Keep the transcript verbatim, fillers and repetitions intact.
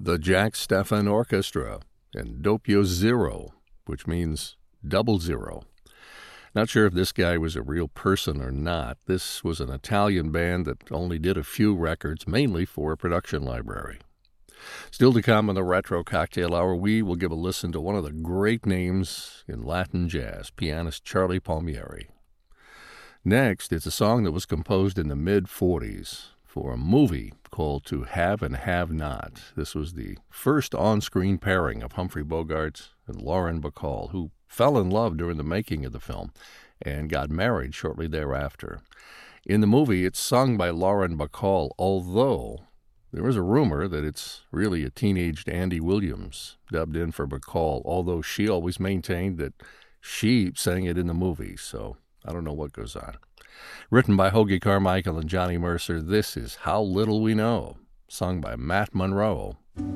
the Jack Stefan Orchestra and Doppio Zero, which means double zero. Not sure if this guy was a real person or not. This was an Italian band that only did a few records, mainly for a production library. Still to come in the Retro Cocktail Hour, we will give a listen to one of the great names in Latin jazz, pianist Charlie Palmieri. Next, it's a song that was composed in the mid-forties for a movie called To Have and Have Not. This was the first on-screen pairing of Humphrey Bogart and Lauren Bacall, who fell in love during the making of the film and got married shortly thereafter. In the movie, it's sung by Lauren Bacall, although there is a rumor that it's really a teenaged Andy Williams dubbed in for Bacall, although she always maintained that she sang it in the movie, so I don't know what goes on. Written by Hoagy Carmichael and Johnny Mercer, this is How Little We Know, sung by Matt Monroe.